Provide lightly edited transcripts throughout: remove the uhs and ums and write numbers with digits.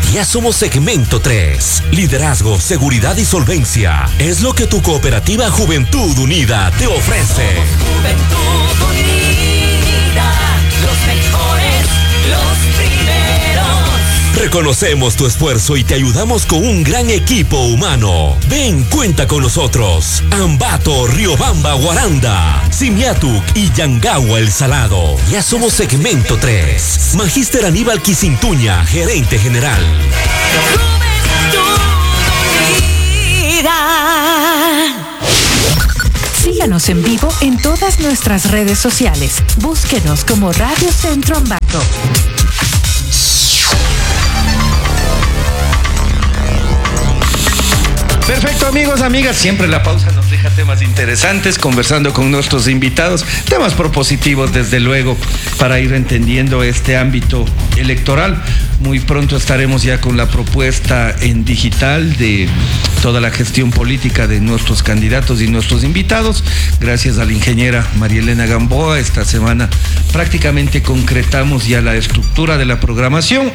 Ya somos segmento 3. Liderazgo, seguridad y solvencia es lo que tu cooperativa Juventud Unida te ofrece. Juventud Unida, los mejores, los primeros. Reconocemos tu esfuerzo y te ayudamos con un gran equipo humano. Ven, cuenta con nosotros. Ambato, Riobamba, Guaranda, Simiatuk y Yangagua El Salado. Ya somos segmento 3. Magíster Aníbal Quisintuña, gerente general. Juventud Unida. Síganos en vivo en todas nuestras redes sociales. Búsquenos como Radio Centro Ambato. Perfecto, amigos, amigas, siempre la pausa nos deja temas interesantes, conversando con nuestros invitados, temas propositivos, desde luego, para ir entendiendo este ámbito electoral. Muy pronto estaremos ya con la propuesta en digital de toda la gestión política de nuestros candidatos y nuestros invitados. Gracias a la ingeniera María Elena Gamboa, esta semana prácticamente concretamos ya la estructura de la programación.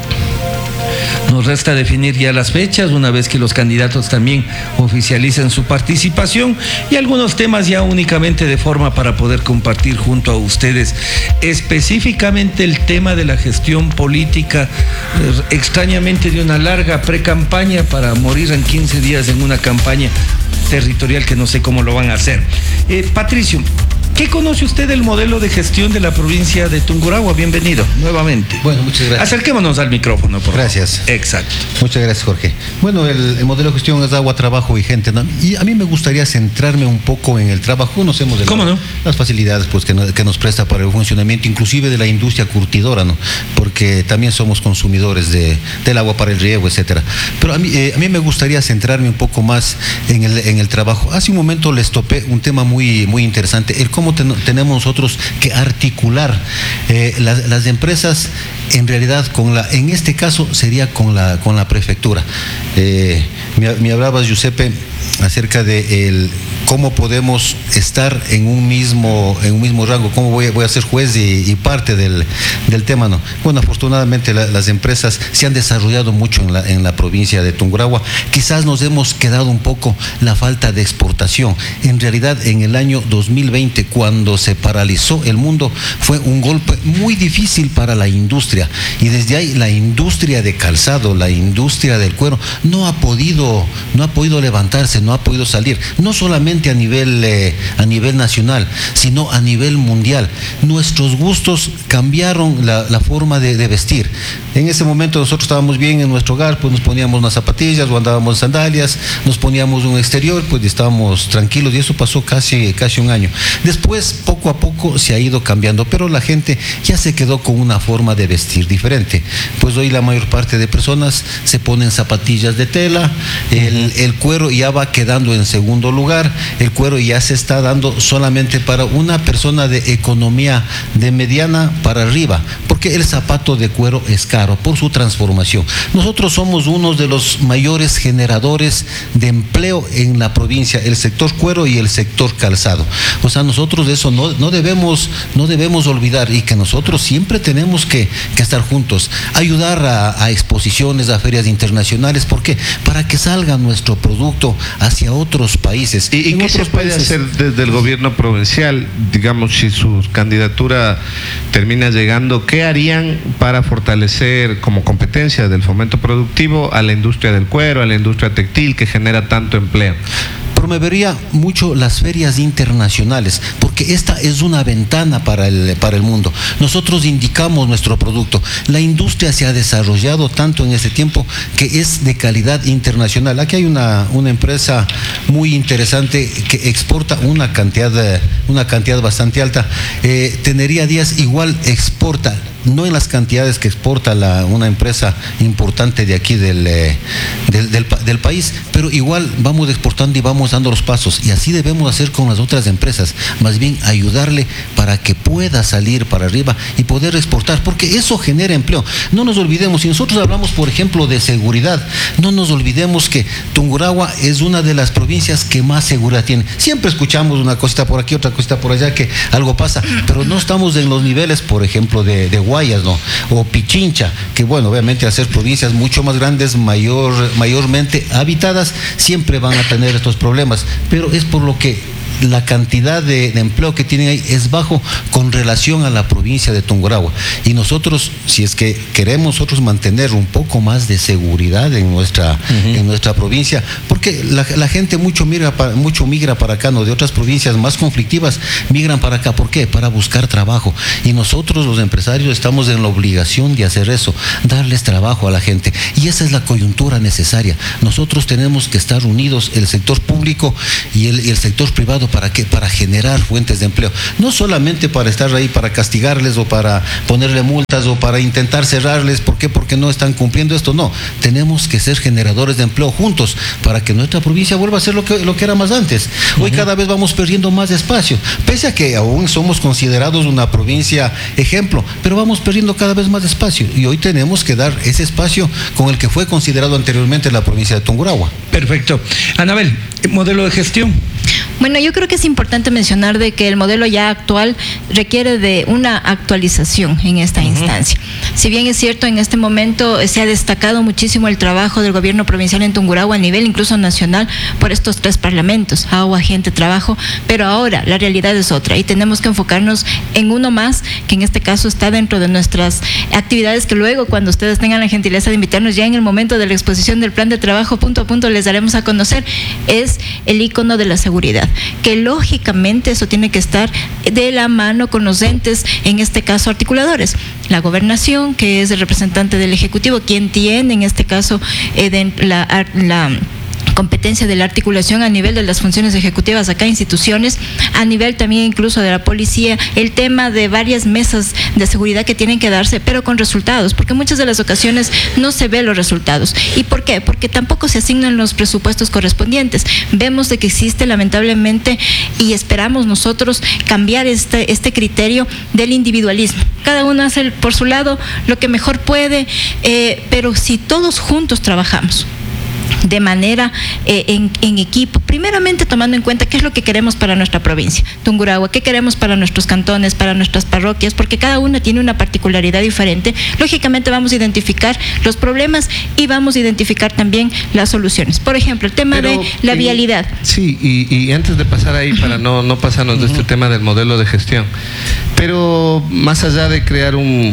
Nos resta definir ya las fechas, una vez que los candidatos también oficialicen su participación, y algunos temas ya únicamente de forma para poder compartir junto a ustedes. Específicamente el tema de la gestión política, extrañamente de una larga pre-campaña para morir en 15 días en una campaña territorial que no sé cómo lo van a hacer. Patricio, ¿qué conoce usted del modelo de gestión de la provincia de Tungurahua? Bienvenido nuevamente. Bueno, muchas gracias. Acerquémonos al micrófono, por favor. Gracias. Exacto. Muchas gracias, Jorge. Bueno, el modelo de gestión es agua, trabajo y gente, ¿no? Y a mí me gustaría centrarme un poco en el trabajo. Conocemos las facilidades pues, que nos presta para el funcionamiento, inclusive de la industria curtidora, ¿no? Porque también somos consumidores del agua para el riego, etcétera. Pero a mí me gustaría centrarme un poco más en el trabajo. Hace un momento les topé un tema muy, muy interesante, el cómo tenemos nosotros que articular las empresas, en realidad en este caso sería con la prefectura. Me hablabas, Giuseppe, acerca de cómo podemos estar en un mismo rango, cómo voy a ser juez y parte del tema, ¿no? Bueno, afortunadamente las empresas se han desarrollado mucho en la provincia de Tungurahua. Quizás nos hemos quedado un poco la falta de exportación. En realidad, en el año 2020, cuando se paralizó el mundo, fue un golpe muy difícil para la industria, y desde ahí la industria de calzado, la industria del cuero, no ha podido levantarse, no ha podido salir, no solamente a nivel nacional, sino a nivel mundial. Nuestros gustos cambiaron la forma de vestir. En ese momento nosotros estábamos bien en nuestro hogar, pues nos poníamos unas zapatillas o andábamos en sandalias, nos poníamos un exterior, pues estábamos tranquilos, y eso pasó casi un año. Después, poco a poco se ha ido cambiando, pero la gente ya se quedó con una forma de vestir diferente. Pues hoy la mayor parte de personas se ponen zapatillas de tela, el cuero ya va quedando en segundo lugar, el cuero ya se está dando solamente para una persona de economía de mediana para arriba, porque el zapato de cuero es caro por su transformación. Nosotros somos uno de los mayores generadores de empleo en la provincia, el sector cuero y el sector calzado. O sea, nosotros de eso no debemos olvidar, y que nosotros siempre tenemos que estar juntos, ayudar a exposiciones, a ferias internacionales. ¿Por qué? Para que salga nuestro producto hacia otros países. ¿Y qué se puede hacer desde el gobierno provincial? Digamos, si su candidatura termina llegando, ¿qué harían para fortalecer como competencia del fomento productivo a la industria del cuero, a la industria textil, que genera tanto empleo? Promovería mucho las ferias internacionales, porque esta es una ventana para el mundo. Nosotros indicamos nuestro producto. La industria se ha desarrollado tanto en ese tiempo que es de calidad internacional. Aquí hay una empresa muy interesante que exporta una cantidad bastante alta. Tenería Díaz igual exporta, no en las cantidades que exporta una empresa importante de aquí del país, pero igual vamos exportando y vamos dando los pasos, y así debemos hacer con las otras empresas, más bien ayudarle para que pueda salir para arriba y poder exportar, porque eso genera empleo. No nos olvidemos, si nosotros hablamos, por ejemplo, de seguridad, no nos olvidemos que Tungurahua es una de las provincias que más seguridad tiene. Siempre escuchamos una cosita por aquí, otra cosita por allá, que algo pasa, pero no estamos en los niveles, por ejemplo, de Huaraz, Guayas, ¿no? O Pichincha, que bueno, obviamente al ser provincias mucho más grandes, mayormente habitadas, siempre van a tener estos problemas, pero es por lo que la cantidad de empleo que tienen ahí es bajo con relación a la provincia de Tungurahua. Y nosotros, si es que queremos nosotros mantener un poco más de seguridad en nuestra provincia, porque la gente mucho migra para acá, ¿no? De otras provincias más conflictivas, migran para acá. ¿Por qué? Para buscar trabajo. Y nosotros, los empresarios, estamos en la obligación de hacer eso, darles trabajo a la gente. Y esa es la coyuntura necesaria. Nosotros tenemos que estar unidos, el sector público y el sector privado. ¿Para qué? Para generar fuentes de empleo. No solamente para estar ahí, para castigarles o para ponerle multas o para intentar cerrarles. ¿Por qué? Porque no están cumpliendo esto. No, tenemos que ser generadores de empleo juntos para que nuestra provincia vuelva a ser lo que era más antes. Hoy cada vez vamos perdiendo más espacio, pese a que aún somos considerados una provincia ejemplo, pero vamos perdiendo cada vez más espacio y hoy tenemos que dar ese espacio con el que fue considerado anteriormente la provincia de Tungurahua. Perfecto. Anabel, modelo de gestión. Bueno, yo creo que es importante mencionar de que el modelo ya actual requiere de una actualización en esta instancia. Si bien es cierto, en este momento se ha destacado muchísimo el trabajo del gobierno provincial en Tungurahua a nivel incluso nacional por estos 3 parlamentos, agua, gente, trabajo, pero ahora la realidad es otra y tenemos que enfocarnos en uno más, que en este caso está dentro de nuestras actividades, que luego cuando ustedes tengan la gentileza de invitarnos ya en el momento de la exposición del plan de trabajo punto a punto les daremos a conocer, es el ícono de la seguridad, que lógicamente eso tiene que estar de la mano con los entes, en este caso articuladores, la gobernación, que es el representante del Ejecutivo, quien tiene en este caso la competencia de la articulación a nivel de las funciones ejecutivas acá, instituciones, a nivel también incluso de la policía, el tema de varias mesas de seguridad que tienen que darse, pero con resultados, porque muchas de las ocasiones no se ven los resultados. ¿Y por qué? Porque tampoco se asignan los presupuestos correspondientes. Vemos de que existe lamentablemente, y esperamos nosotros cambiar este criterio del individualismo. Cada uno hace por su lado lo que mejor puede, pero si todos juntos trabajamos de manera en equipo, primeramente tomando en cuenta qué es lo que queremos para nuestra provincia, Tungurahua, qué queremos para nuestros cantones, para nuestras parroquias, porque cada una tiene una particularidad diferente. Lógicamente vamos a identificar los problemas y vamos a identificar también las soluciones. Por ejemplo, el tema de la vialidad. Sí, y antes de pasar ahí, para no pasarnos de este tema del modelo de gestión, pero más allá de crear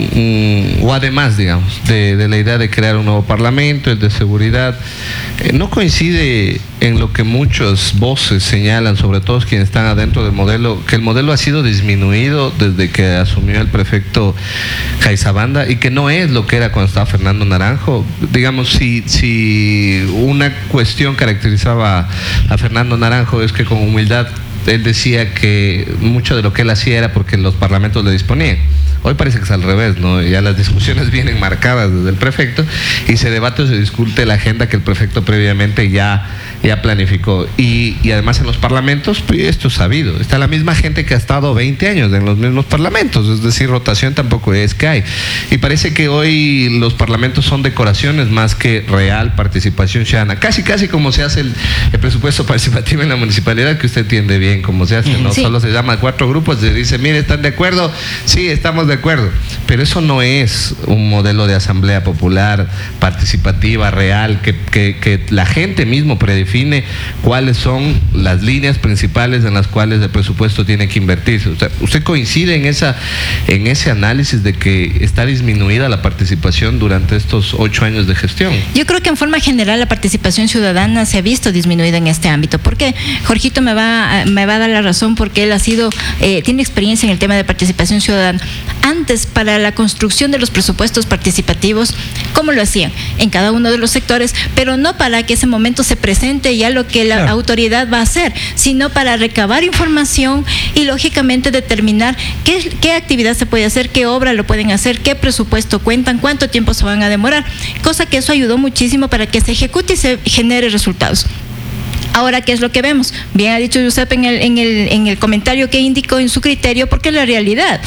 o además, digamos, de la idea de crear un nuevo parlamento, el de seguridad, no coincide en lo que muchas voces señalan, sobre todo quienes están adentro del modelo, que el modelo ha sido disminuido desde que asumió el prefecto Caizabanda y que no es lo que era cuando estaba Fernando Naranjo. Digamos, si una cuestión caracterizaba a Fernando Naranjo es que con humildad él decía que mucho de lo que él hacía era porque los parlamentos le disponían. Hoy parece que es al revés, ¿no? Ya las discusiones vienen marcadas desde el prefecto y se debate o se discute la agenda que el prefecto previamente ya planificó. Y además en los parlamentos, pues esto es sabido. Está la misma gente que ha estado 20 años en los mismos parlamentos, es decir, rotación tampoco es que hay. Y parece que hoy los parlamentos son decoraciones más que real participación ciudadana. Casi como se hace el presupuesto participativo en la municipalidad, que usted entiende bien cómo se hace, ¿no? Sí. Solo se llama 4 grupos, se dice, mire, ¿están de acuerdo? Sí, estamos de acuerdo, pero eso no es un modelo de asamblea popular, participativa, real, que la gente mismo predefine cuáles son las líneas principales en las cuales el presupuesto tiene que invertirse. O sea, ¿usted coincide en ese análisis de que está disminuida la participación durante estos 8 años de gestión? Yo creo que en forma general la participación ciudadana se ha visto disminuida en este ámbito. ¿Por qué? Jorgito me va a dar la razón, porque él tiene experiencia en el tema de participación ciudadana. Antes, para la construcción de los presupuestos participativos, ¿cómo lo hacían? En cada uno de los sectores, pero no para que ese momento se presente ya lo que la autoridad va a hacer, sino para recabar información y lógicamente determinar qué actividad se puede hacer, qué obra lo pueden hacer, qué presupuesto cuentan, cuánto tiempo se van a demorar, cosa que eso ayudó muchísimo para que se ejecute y se genere resultados. Ahora, ¿qué es lo que vemos? Bien ha dicho Giuseppe en el comentario que indicó en su criterio, porque es la realidad.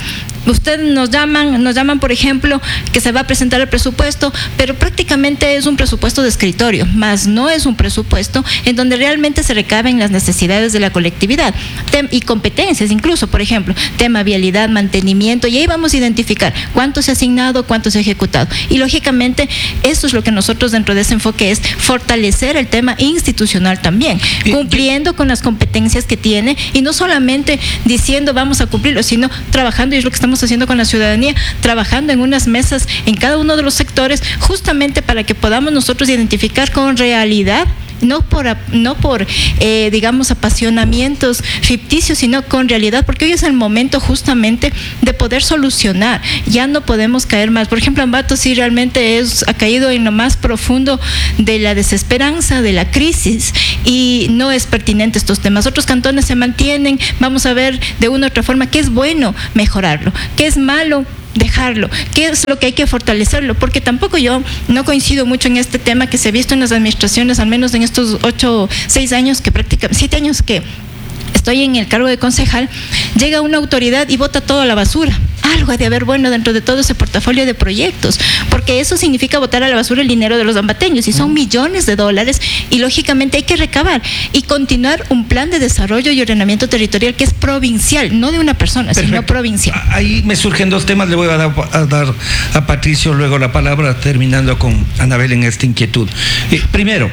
Usted nos llaman, por ejemplo, que se va a presentar el presupuesto, pero prácticamente es un presupuesto de escritorio, más no es un presupuesto en donde realmente se recaben las necesidades de la colectividad y competencias, incluso, por ejemplo, tema vialidad, mantenimiento, y ahí vamos a identificar cuánto se ha asignado, cuánto se ha ejecutado. Y lógicamente, eso es lo que nosotros dentro de ese enfoque es fortalecer el tema institucional también, cumpliendo con las competencias que tiene y no solamente diciendo vamos a cumplirlo, sino trabajando, y es lo que estamos haciendo con la ciudadanía, trabajando en unas mesas en cada uno de los sectores, justamente para que podamos nosotros identificar con realidad, no por digamos, apasionamientos ficticios, sino con realidad, porque hoy es el momento justamente de poder solucionar. Ya no podemos caer más. Por ejemplo, Ambato sí realmente ha caído en lo más profundo de la desesperanza, de la crisis, y no es pertinente estos temas. Otros cantones se mantienen, vamos a ver de una u otra forma qué es bueno mejorarlo, qué es malo dejarlo, qué es lo que hay que fortalecerlo, porque tampoco yo no coincido mucho en este tema que se ha visto en las administraciones, al menos en estos 7 años que estoy en el cargo de concejal. Llega una autoridad y bota todo a la basura. Algo ha de haber bueno dentro de todo ese portafolio de proyectos, porque eso significa botar a la basura el dinero de los ambateños, y son millones de dólares, y lógicamente hay que recabar y continuar un plan de desarrollo y ordenamiento territorial que es provincial, no de una persona, sino provincial. Ahí me surgen 2 temas, le voy a dar a Patricio luego la palabra, terminando con Anabel en esta inquietud. Primero,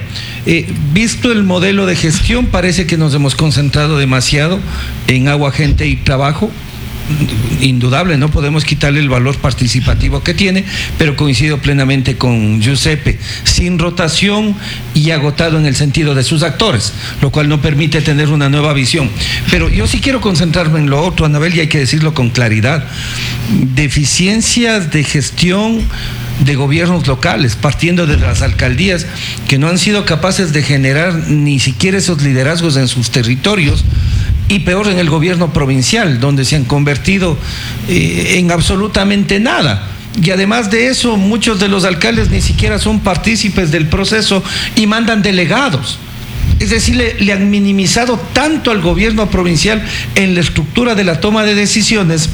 visto el modelo de gestión, parece que nos hemos concentrado demasiado en agua, gente y trabajo. Indudable, no podemos quitarle el valor participativo que tiene, pero coincido plenamente con Giuseppe, sin rotación y agotado en el sentido de sus actores, lo cual no permite tener una nueva visión. Pero yo sí quiero concentrarme en lo otro, Anabel, y hay que decirlo con claridad: deficiencias de gestión de gobiernos locales, partiendo de las alcaldías, que no han sido capaces de generar ni siquiera esos liderazgos en sus territorios, y peor en el gobierno provincial, donde se han convertido en absolutamente nada. Y además de eso, muchos de los alcaldes ni siquiera son partícipes del proceso y mandan delegados. Es decir, le han minimizado tanto al gobierno provincial en la estructura de la toma de decisiones,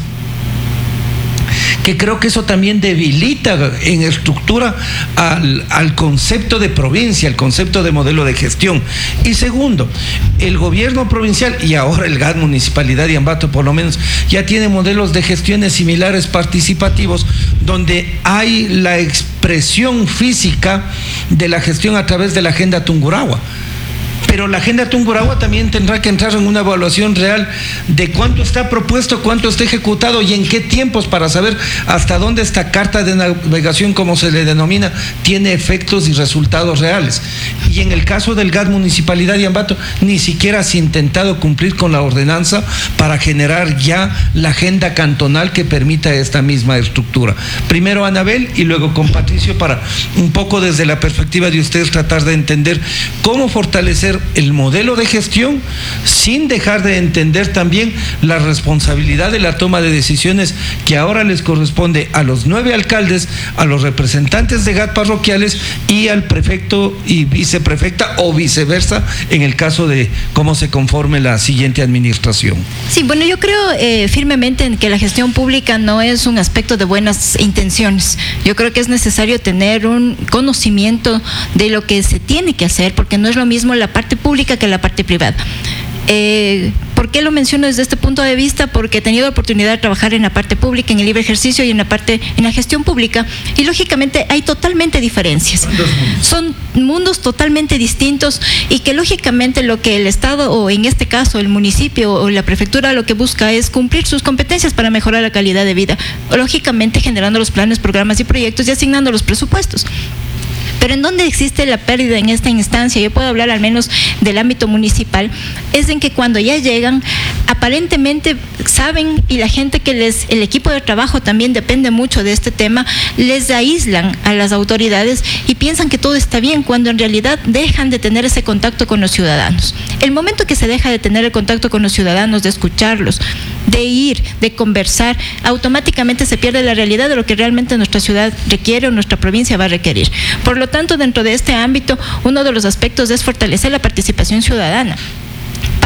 que creo que eso también debilita en estructura al concepto de provincia, al concepto de modelo de gestión. Y segundo, el gobierno provincial, y ahora el GAD Municipalidad de Ambato por lo menos, ya tiene modelos de gestiones similares participativos, donde hay la expresión física de la gestión a través de la Agenda Tungurahua. Pero la Agenda Tungurahua también tendrá que entrar en una evaluación real de cuánto está propuesto, cuánto está ejecutado y en qué tiempos, para saber hasta dónde esta carta de navegación, como se le denomina, tiene efectos y resultados reales. Y en el caso del GAD Municipalidad de Ambato, ni siquiera se ha intentado cumplir con la ordenanza para generar ya la agenda cantonal que permita esta misma estructura. Primero Anabel y luego con Patricio, para un poco desde la perspectiva de ustedes tratar de entender cómo fortalecer el modelo de gestión sin dejar de entender también la responsabilidad de la toma de decisiones que ahora les corresponde a los 9 alcaldes, a los representantes de GAD parroquiales y al prefecto y viceprefecta, o viceversa en el caso de cómo se conforme la siguiente administración. Sí, bueno, yo creo firmemente en que la gestión pública no es un aspecto de buenas intenciones. Yo creo que es necesario tener un conocimiento de lo que se tiene que hacer, porque no es lo mismo la parte pública que la parte privada. ¿Por qué lo menciono desde este punto de vista? Porque he tenido la oportunidad de trabajar en la parte pública, en el libre ejercicio y en la gestión pública, y lógicamente hay totalmente diferencias. Son mundos totalmente distintos, y que lógicamente lo que el Estado, o en este caso el municipio o la prefectura, lo que busca es cumplir sus competencias para mejorar la calidad de vida, lógicamente generando los planes, programas y proyectos y asignando los presupuestos. Pero en donde existe la pérdida en esta instancia, yo puedo hablar al menos del ámbito municipal, es en que cuando ya llegan, aparentemente saben, y la gente el equipo de trabajo también depende mucho de este tema, les aíslan a las autoridades y piensan que todo está bien, cuando en realidad dejan de tener ese contacto con los ciudadanos. El momento que se deja de tener el contacto con los ciudadanos, de escucharlos, de ir, de conversar, automáticamente se pierde la realidad de lo que realmente nuestra ciudad requiere o nuestra provincia va a requerir. Por lo tanto, dentro de este ámbito, uno de los aspectos es fortalecer la participación ciudadana,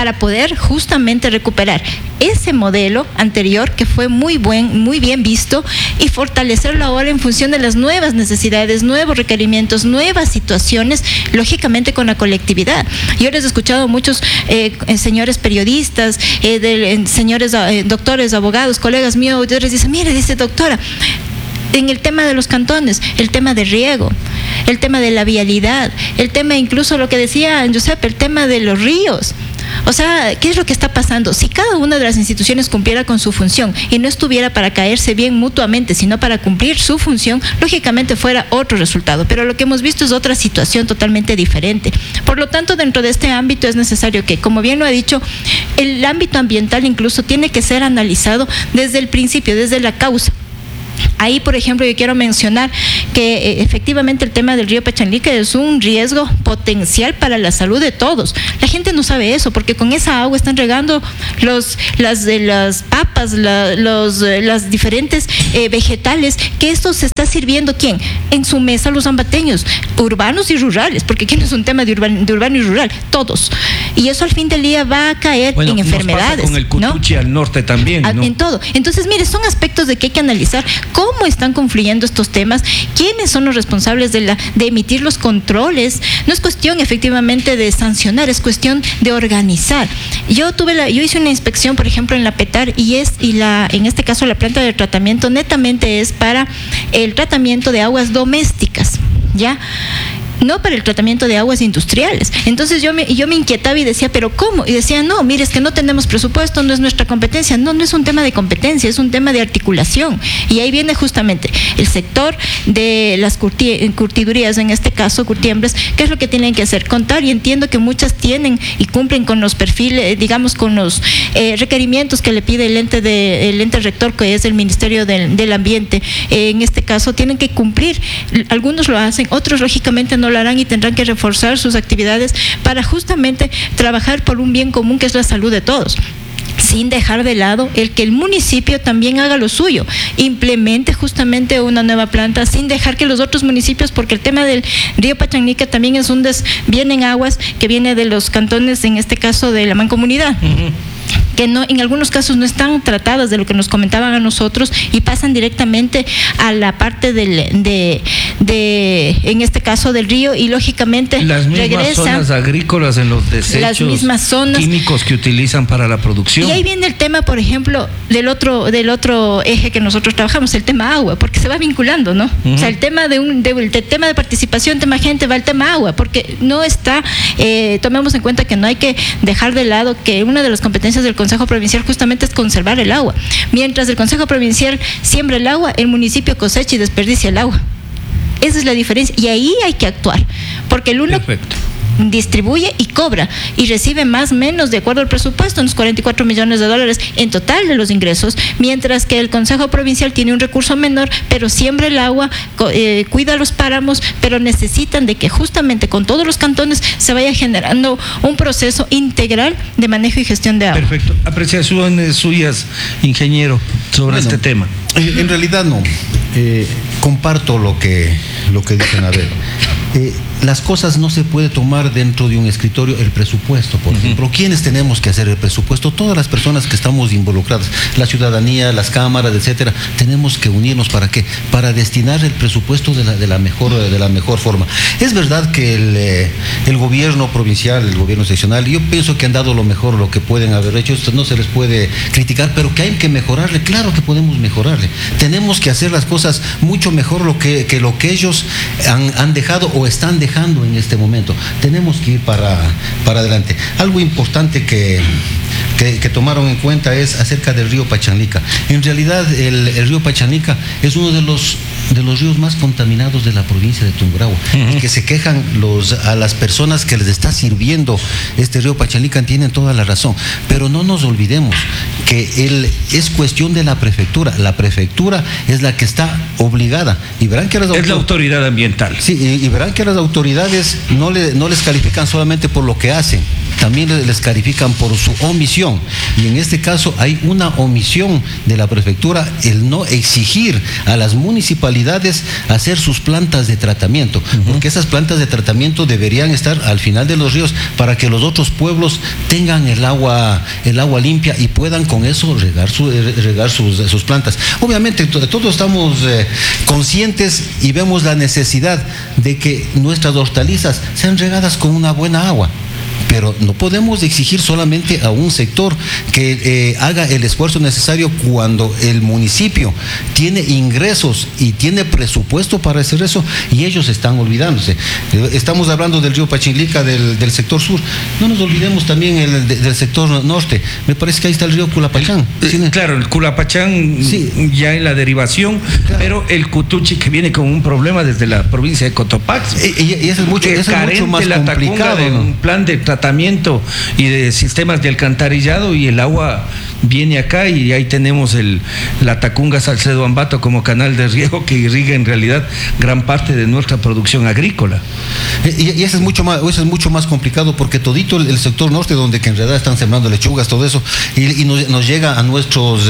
para poder justamente recuperar ese modelo anterior que fue muy bien visto y fortalecerlo ahora en función de las nuevas necesidades, nuevos requerimientos, nuevas situaciones, lógicamente con la colectividad. Yo les he escuchado a muchos señores periodistas, señores doctores, abogados, colegas míos, les dicen, mire, dice doctora, en el tema de los cantones, el tema de riego, el tema de la vialidad, el tema incluso lo que decía Giuseppe, el tema de los ríos. O sea, ¿qué es lo que está pasando? Si cada una de las instituciones cumpliera con su función y no estuviera para caerse bien mutuamente, sino para cumplir su función, lógicamente fuera otro resultado. Pero lo que hemos visto es otra situación totalmente diferente. Por lo tanto, dentro de este ámbito es necesario que, como bien lo ha dicho, el ámbito ambiental incluso tiene que ser analizado desde el principio, desde la causa. Ahí, por ejemplo, yo quiero mencionar que efectivamente el tema del río Pachanlica es un riesgo potencial para la salud de todos. La gente no sabe eso, porque con esa agua están regando las papas, las diferentes vegetales, que esto se está sirviendo, ¿quién? En su mesa los ambateños, urbanos y rurales, porque aquí no es un tema de urbano y rural, todos. Y eso al fin del día va a caer en enfermedades. Pasa con el Cutuchi, ¿no? Al norte también, ¿no? En todo. Entonces, mire, son aspectos de que hay que analizar cómo están confluyendo estos temas, quiénes son los responsables de emitir los controles. No es cuestión efectivamente de sancionar, es cuestión de organizar. Yo hice una inspección, por ejemplo, en la PETAR en este caso la planta de tratamiento netamente es para el tratamiento de aguas domésticas, ¿ya? No para el tratamiento de aguas industriales. Entonces yo me inquietaba y decía, ¿pero cómo? Y decía, no, mire, es que no tenemos presupuesto, no es nuestra competencia. No es un tema de competencia, es un tema de articulación. Y ahí viene justamente el sector de las curtidurías, en este caso curtiembres, ¿qué es lo que tienen que hacer? Contar, y entiendo que muchas tienen y cumplen con los perfiles, digamos, con los requerimientos que le pide el ente rector, que es el Ministerio del Ambiente. En este caso tienen que cumplir. Algunos lo hacen, otros lógicamente no lo harán y tendrán que reforzar sus actividades para justamente trabajar por un bien común que es la salud de todos, sin dejar de lado el que el municipio también haga lo suyo, implemente justamente una nueva planta, sin dejar que los otros municipios, porque el tema del río Pachanlica también es vienen aguas que viene de los cantones, en este caso de la mancomunidad. Que no, en algunos casos no están tratadas de lo que nos comentaban a nosotros y pasan directamente a la parte en este caso del río, y lógicamente las mismas zonas agrícolas, en los desechos, las mismas zonas químicos que utilizan para la producción. Y ahí viene el tema, por ejemplo, del otro eje que nosotros trabajamos, el tema agua, porque se va vinculando, ¿no? O sea, el tema del tema de participación, tema gente, va el tema agua, porque no está, tomemos en cuenta que no hay que dejar de lado que una de las competencias del Consejo Provincial justamente es conservar el agua. Mientras el Consejo Provincial siembra el agua, el municipio cosecha y desperdicia el agua. Esa es la diferencia, y ahí hay que actuar, porque el uno distribuye y cobra y recibe más o menos de acuerdo al presupuesto, unos 44 millones de dólares en total de los ingresos, mientras que el Consejo Provincial tiene un recurso menor, pero siembra el agua, cuida los páramos, pero necesitan de que justamente con todos los cantones se vaya generando un proceso integral de manejo y gestión de agua. Perfecto. Apreciaciones suyas, ingeniero, sobre este tema. En realidad no. Comparto lo que dicen. A ver, las cosas no se puede tomar dentro de un escritorio. El presupuesto, por ejemplo, ¿quiénes tenemos que hacer el presupuesto? Todas las personas que estamos involucradas, la ciudadanía, las cámaras, etcétera, tenemos que unirnos. ¿Para qué? Para destinar el presupuesto de la mejor forma. Es verdad que el gobierno provincial, el gobierno seccional, yo pienso que han dado lo mejor, lo que pueden haber hecho. Esto no se les puede criticar, pero que hay que mejorarle. Claro que podemos mejorarle. Tenemos que hacer las cosas mucho mejor lo que ellos han dejado o están dejando en este momento. Tenemos que ir para adelante. Algo importante que tomaron en cuenta es acerca del río Pachanlica. En realidad el río Pachanlica es uno de los ríos más contaminados de la provincia de Tungurahua. Y que se quejan a las personas que les está sirviendo este río Pachanlica tienen toda la razón. Pero no nos olvidemos que es cuestión de la prefectura. La prefectura es la que está obligada. Y verán que es la autoridad ambiental. Sí, y verán que las autoridades no les califican solamente por lo que hacen, también les califican por su omisión. Y en este caso hay una omisión de la prefectura, el no exigir a las municipalidades hacer sus plantas de tratamiento, porque esas plantas de tratamiento deberían estar al final de los ríos para que los otros pueblos tengan el agua limpia y puedan con eso regar sus plantas. Obviamente todos estamos conscientes y vemos la necesidad de que nuestras hortalizas sean regadas con una buena agua. Pero no podemos exigir solamente a un sector que haga el esfuerzo necesario cuando el municipio tiene ingresos y tiene presupuesto para hacer eso, y ellos están olvidándose. Estamos hablando del río Pachilica, del sector sur. No nos olvidemos también del sector norte. Me parece que ahí está el río Culapachán. Claro, el Culapachán ya en la derivación, claro. Pero el Cutuchi, que viene con un problema desde la provincia de Cotopaxi. Y eso es mucho más complicado, de un plan de tratamiento y de sistemas de alcantarillado, y el agua viene acá y ahí tenemos la Tacunga Salcedo Ambato como canal de riego que irriga en realidad gran parte de nuestra producción agrícola. Y eso es mucho más complicado, porque todito el sector norte, donde que en realidad están sembrando lechugas, todo eso, y nos llega a nuestros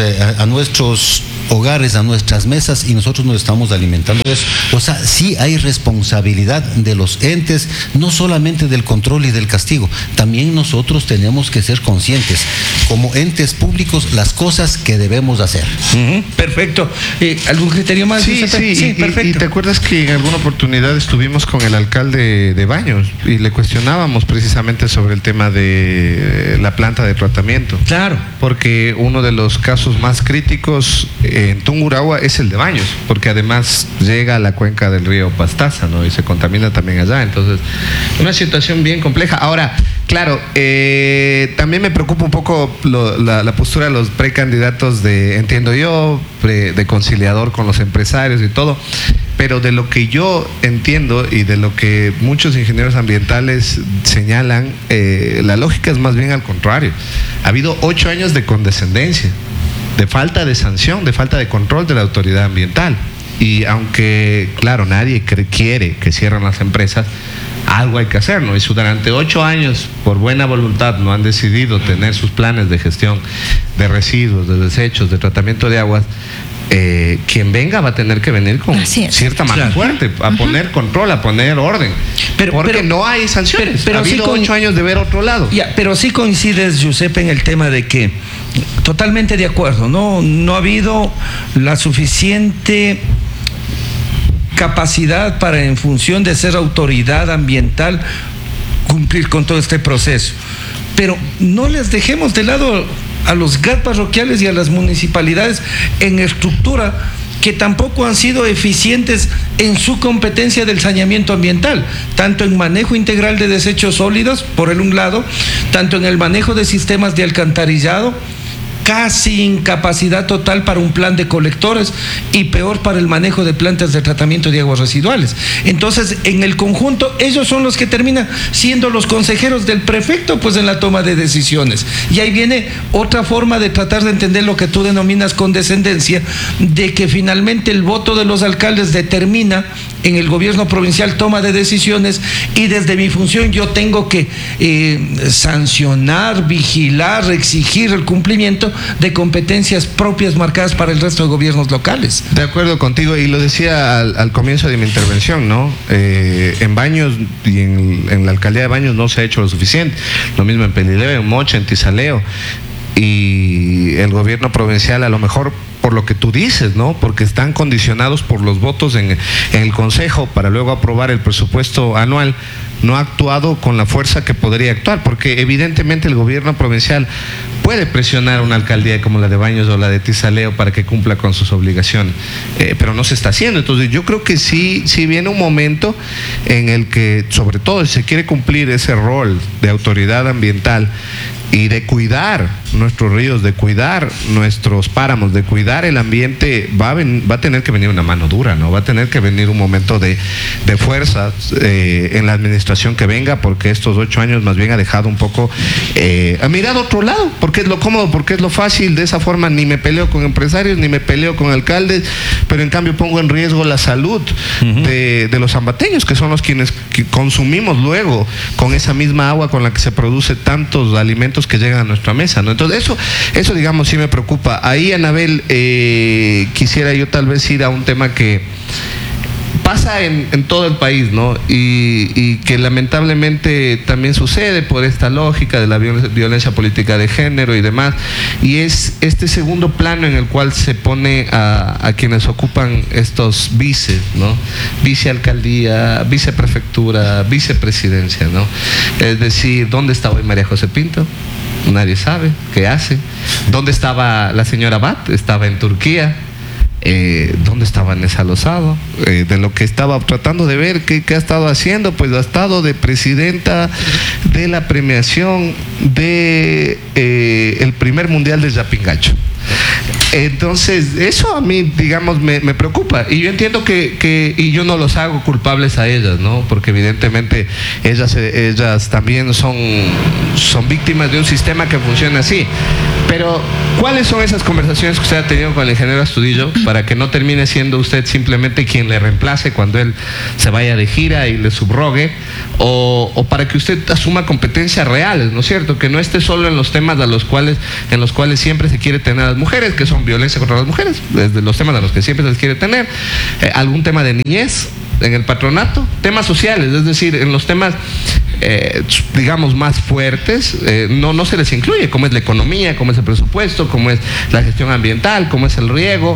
hogares, a nuestras mesas, y nosotros nos estamos alimentando de eso. O sea, sí hay responsabilidad de los entes, no solamente del control y del castigo. También nosotros tenemos que ser conscientes, como entes públicos, las cosas que debemos hacer. Perfecto. ¿Algún criterio más? Sí, perfecto. Y te acuerdas que en alguna oportunidad estuvimos con el alcalde de Baños y le cuestionábamos precisamente sobre el tema de la planta de tratamiento. Claro. Porque uno de los casos más críticos en Tungurahua es el de Baños, porque además llega a la cuenca del río Pastaza, ¿no? Y se contamina también allá. Entonces, una situación bien compleja. Ahora, claro, también me preocupa un poco la postura de los precandidatos entiendo yo, de conciliador con los empresarios y todo, pero de lo que yo entiendo y de lo que muchos ingenieros ambientales señalan, la lógica es más bien al contrario. Ha habido 8 años de condescendencia, de falta de sanción, de falta de control de la autoridad ambiental. Y aunque, claro, nadie quiere que cierren las empresas, algo hay que hacer, ¿no? Y si durante 8 años, por buena voluntad, no han decidido tener sus planes de gestión de residuos, de desechos, de tratamiento de aguas, quien venga va a tener que venir con cierta mano fuerte, a poner control, a poner orden. Porque no hay sanciones. Pero ha habido 8 años de ver otro lado. Pero sí coincides, Giuseppe, en el tema de que, totalmente de acuerdo, no ha habido la suficiente capacidad para, en función de ser autoridad ambiental, cumplir con todo este proceso. Pero no les dejemos de lado a los GAT parroquiales y a las municipalidades en estructura, que tampoco han sido eficientes en su competencia del saneamiento ambiental, tanto en manejo integral de desechos sólidos, por un lado, tanto en el manejo de sistemas de alcantarillado, casi incapacidad total para un plan de colectores, y peor para el manejo de plantas de tratamiento de aguas residuales. Entonces, en el conjunto, ellos son los que terminan siendo los consejeros del prefecto, pues, en la toma de decisiones. Y ahí viene otra forma de tratar de entender lo que tú denominas condescendencia, de que finalmente el voto de los alcaldes determina en el gobierno provincial toma de decisiones, y desde mi función yo tengo que sancionar, vigilar, exigir el cumplimiento de competencias propias marcadas para el resto de gobiernos locales. De acuerdo contigo, y lo decía al comienzo de mi intervención, ¿no? En Baños y en la alcaldía de Baños no se ha hecho lo suficiente. Lo mismo en Pelileo, en Mocha, en Tizaleo. Y el gobierno provincial, a lo mejor por lo que tú dices, ¿no? Porque están condicionados por los votos en el Consejo para luego aprobar el presupuesto anual, no ha actuado con la fuerza que podría actuar, porque evidentemente el gobierno provincial puede presionar a una alcaldía como la de Baños o la de Tizaleo para que cumpla con sus obligaciones, pero no se está haciendo. Entonces yo creo que sí viene un momento en el que, sobre todo si se quiere cumplir ese rol de autoridad ambiental, y de cuidar nuestros ríos, de cuidar nuestros páramos, de cuidar el ambiente, va a tener que venir una mano dura, ¿no? Va a tener que venir un momento de fuerza en la administración que venga, porque estos 8 años más bien ha dejado un poco a mirar a otro lado, porque es lo cómodo, porque es lo fácil. De esa forma ni me peleo con empresarios, ni me peleo con alcaldes, pero en cambio pongo en riesgo la salud de los ambateños, que son los quienes consumimos luego con esa misma agua con la que se produce tantos alimentos que llegan a nuestra mesa, ¿no? Entonces eso digamos sí me preocupa. Ahí, Anabel, quisiera yo tal vez ir a un tema que pasa en todo el país, ¿no? Y que lamentablemente también sucede por esta lógica de la violencia política de género y demás, y es este segundo plano en el cual se pone a quienes ocupan estos vices, ¿no? Vicealcaldía, viceprefectura, vicepresidencia, ¿no? Es decir, ¿dónde está hoy María José Pinto? Nadie sabe qué hace. ¿Dónde estaba la señora Bat? Estaba en Turquía. ¿Dónde estaba Nessa Lozado? De lo que estaba tratando de ver, ¿qué ha estado haciendo? Pues ha estado de presidenta de la premiación de el primer mundial de Yapingacho. Entonces, eso a mí, digamos, me preocupa. Y yo entiendo y yo no los hago culpables a ellas, ¿no? Porque evidentemente ellas también son víctimas de un sistema que funciona así. Pero, ¿cuáles son esas conversaciones que usted ha tenido con el ingeniero Astudillo para que no termine siendo usted simplemente quien le reemplace cuando él se vaya de gira y le subrogue? O para que usted asuma competencias reales, ¿no es cierto? Que no esté solo en los temas en los cuales siempre se quiere tener a las mujeres, que son violencia contra las mujeres, desde los temas a los que siempre se les quiere tener, algún tema de niñez en el patronato, temas sociales, es decir, en los temas digamos más fuertes, no se les incluye, como es la economía, como es el presupuesto, como es la gestión ambiental, como es el riego,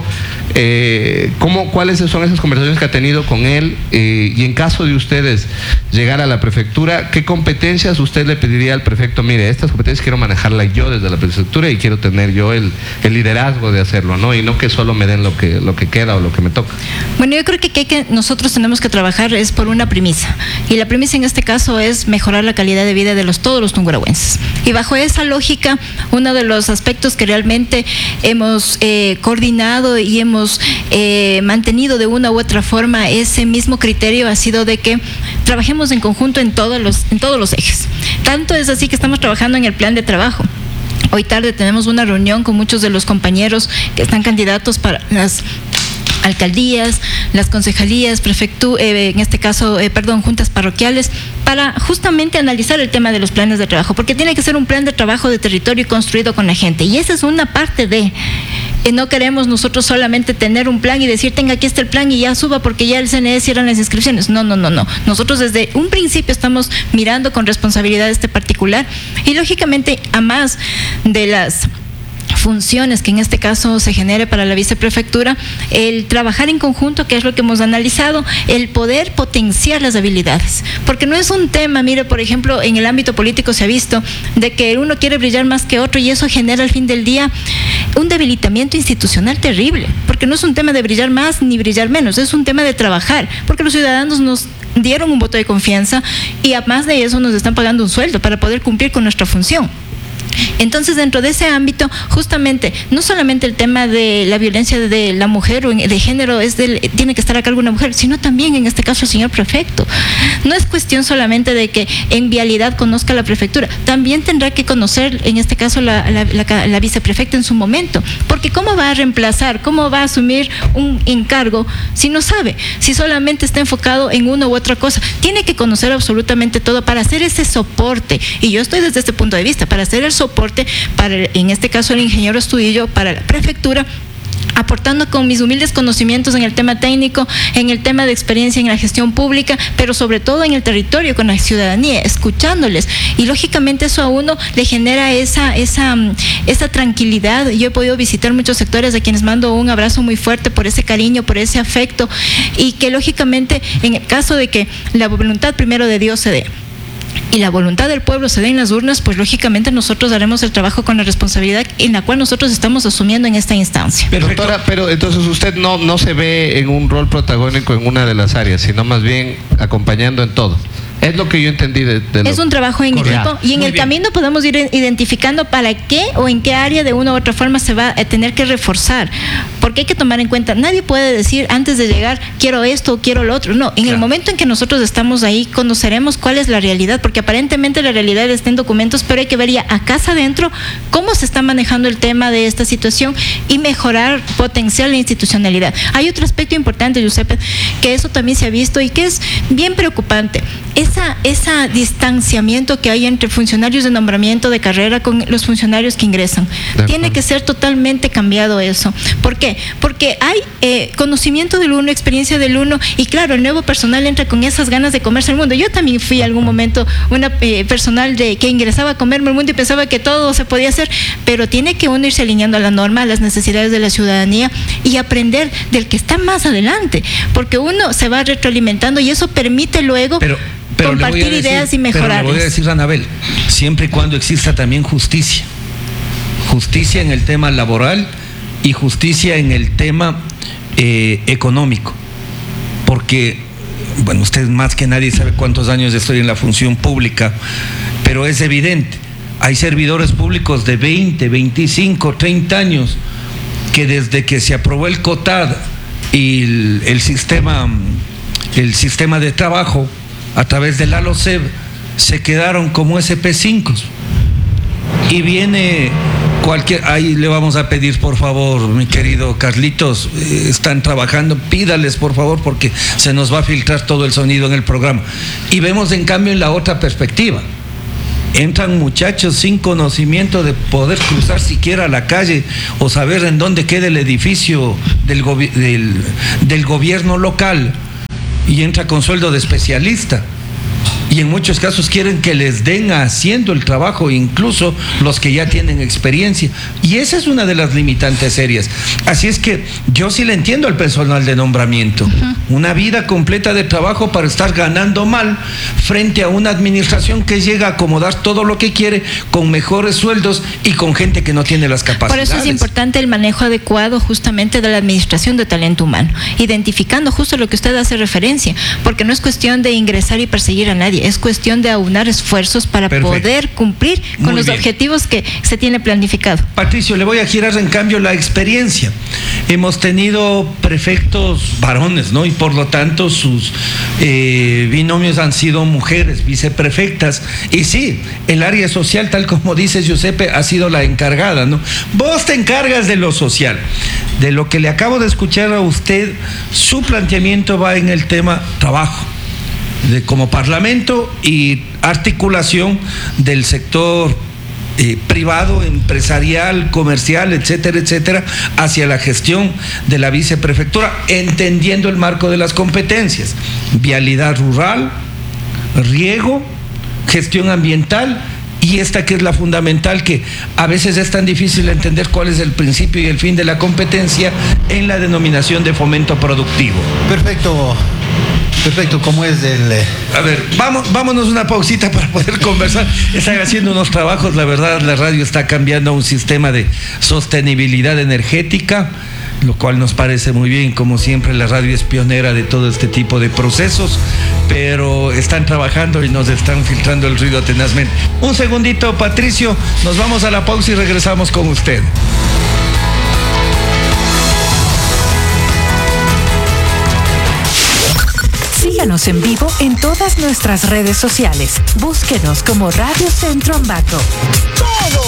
cuáles son esas conversaciones que ha tenido con él, y en caso de ustedes llegar a la prefectura, ¿qué competencias usted le pediría al prefecto? Mire, estas competencias quiero manejarlas yo desde la prefectura y quiero tener yo el liderazgo de hacerlo, ¿no? Y no que solo me den lo que queda o lo que me toca. Bueno, yo creo que nosotros tenemos que trabajar es por una premisa, y la premisa en este caso es mejorar la calidad de vida de todos los tungurahuenses. Y bajo esa lógica, uno de los aspectos que realmente hemos coordinado y hemos mantenido de una u otra forma ese mismo criterio ha sido de que trabajemos en conjunto en todos los ejes. Tanto es así que estamos trabajando en el plan de trabajo. Hoy tarde tenemos una reunión con muchos de los compañeros que están candidatos para las alcaldías, las concejalías, en este caso, juntas parroquiales, para justamente analizar el tema de los planes de trabajo, porque tiene que ser un plan de trabajo de territorio y construido con la gente, y esa es una parte de... No queremos nosotros solamente tener un plan y decir, tenga, aquí está el plan y ya suba porque ya el CNE cierran las inscripciones. No. Nosotros desde un principio estamos mirando con responsabilidad este particular, y lógicamente a más de las funciones que en este caso se genere para la viceprefectura, el trabajar en conjunto, que es lo que hemos analizado, el poder potenciar las habilidades, porque no es un tema, mire, por ejemplo, en el ámbito político se ha visto de que uno quiere brillar más que otro y eso genera al fin del día un debilitamiento institucional terrible, porque no es un tema de brillar más ni brillar menos, es un tema de trabajar, porque los ciudadanos nos dieron un voto de confianza y además de eso nos están pagando un sueldo para poder cumplir con nuestra función. Entonces, dentro de ese ámbito, justamente, no solamente el tema de la violencia de la mujer o de género tiene que estar a cargo de una mujer, sino también, en este caso, el señor prefecto. No es cuestión solamente de que en vialidad conozca la prefectura, también tendrá que conocer, en este caso, la viceprefecta en su momento, porque ¿cómo va a reemplazar, cómo va a asumir un encargo si no sabe, si solamente está enfocado en una u otra cosa? Tiene que conocer absolutamente todo para hacer ese soporte, y yo estoy desde este punto de vista, para hacer el soporte para, en este caso, el ingeniero Astudillo, para la prefectura, aportando con mis humildes conocimientos en el tema técnico, en el tema de experiencia en la gestión pública, pero sobre todo en el territorio, con la ciudadanía, escuchándoles. Y lógicamente eso a uno le genera esa tranquilidad. Yo he podido visitar muchos sectores a quienes mando un abrazo muy fuerte por ese cariño, por ese afecto, y que lógicamente, en el caso de que la voluntad primero de Dios se dé y la voluntad del pueblo se dé en las urnas, pues lógicamente nosotros haremos el trabajo con la responsabilidad en la cual nosotros estamos asumiendo en esta instancia. Doctora, pero entonces usted no se ve en un rol protagónico en una de las áreas, sino más bien acompañando en todo. Es lo que yo entendí es un trabajo en equipo y en el camino podemos ir identificando para qué o en qué área de una u otra forma se va a tener que reforzar. Porque hay que tomar en cuenta, nadie puede decir antes de llegar quiero esto o quiero lo otro. No, en el momento en que nosotros estamos ahí conoceremos cuál es la realidad, porque aparentemente la realidad está en documentos, pero hay que ver ya a casa adentro cómo se está manejando el tema de esta situación y mejorar, potenciar la institucionalidad. Hay otro aspecto importante, Giuseppe, que eso también se ha visto y que es bien preocupante. Ese distanciamiento que hay entre funcionarios de nombramiento de carrera con los funcionarios que ingresan. Tiene que ser totalmente cambiado eso. ¿Por qué? Porque hay conocimiento del uno, experiencia del uno, y claro, el nuevo personal entra con esas ganas de comerse el mundo. Yo también fui algún momento una personal que ingresaba a comerme el mundo y pensaba que todo se podía hacer, pero tiene que uno irse alineando a la norma, a las necesidades de la ciudadanía y aprender del que está más adelante, porque uno se va retroalimentando y eso permite luego compartir ideas y mejorarlas. Pero le voy a decir, Anabel, siempre y cuando exista también justicia en el tema laboral y justicia en el tema económico, porque, bueno, usted más que nadie sabe cuántos años estoy en la función pública, pero es evidente, hay servidores públicos de 20, 25, 30 años que desde que se aprobó el COTAD y el sistema de trabajo a través del ALOCEB se quedaron como SP5 y viene ahí le vamos a pedir, por favor, mi querido Carlitos, están trabajando, pídales por favor porque se nos va a filtrar todo el sonido en el programa. Y vemos en cambio en la otra perspectiva, entran muchachos sin conocimiento de poder cruzar siquiera la calle o saber en dónde queda el edificio del gobierno local, y entra con sueldo de especialista. Y en muchos casos quieren que les den haciendo el trabajo, incluso los que ya tienen experiencia. Y esa es una de las limitantes serias. Así es que yo sí le entiendo al personal de nombramiento. Una vida completa de trabajo para estar ganando mal frente a una administración que llega a acomodar todo lo que quiere con mejores sueldos y con gente que no tiene las capacidades. Por eso es importante el manejo adecuado justamente de la administración de talento humano, identificando justo lo que usted hace referencia, porque no es cuestión de ingresar y perseguir a nadie. Es cuestión de aunar esfuerzos para poder cumplir con los objetivos que se tiene planificado. Patricio, le voy a girar en cambio la experiencia. Hemos tenido prefectos varones, ¿no? Y por lo tanto sus binomios han sido mujeres, viceprefectas. Y sí, el área social, tal como dice Giuseppe, ha sido la encargada, ¿no? Vos te encargas de lo social. De lo que le acabo de escuchar a usted, su planteamiento va en el tema trabajo. Como parlamento y articulación del sector privado, empresarial, comercial, etcétera, etcétera, hacia la gestión de la viceprefectura, entendiendo el marco de las competencias: vialidad rural, riego, gestión ambiental, y esta que es la fundamental, que a veces es tan difícil entender cuál es el principio y el fin de la competencia en la denominación de fomento productivo. Perfecto, ¿cómo es el...? A ver, vámonos una pausita para poder conversar. Están haciendo unos trabajos, la verdad, la radio está cambiando a un sistema de sostenibilidad energética, lo cual nos parece muy bien. Como siempre, la radio es pionera de todo este tipo de procesos, pero están trabajando y nos están filtrando el ruido tenazmente. Un segundito, Patricio, nos vamos a la pausa y regresamos con usted. Síganos en vivo en todas nuestras redes sociales. Búsquenos como Radio Centro Ambato. Todo